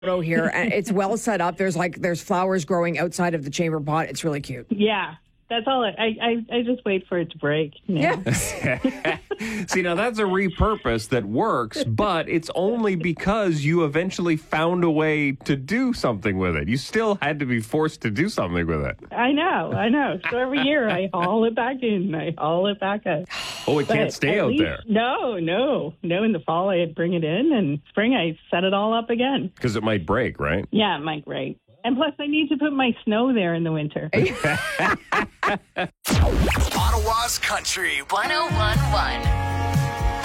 photo here, and it's well set up. There's flowers growing outside of the chamber pot. It's really cute. Yeah. That's all. I just wait for it to break. Yeah. See, now that's a repurpose that works, but it's only because you eventually found a way to do something with it. You still had to be forced to do something with it. I know. So every year I haul it back in. I haul it back out. Oh, it can't stay out there. No. In the fall I'd bring it in, and spring I set it all up again. Because it might break, right? Yeah, it might break. And plus, I need to put my snow there in the winter. Ottawa's Country 101.1.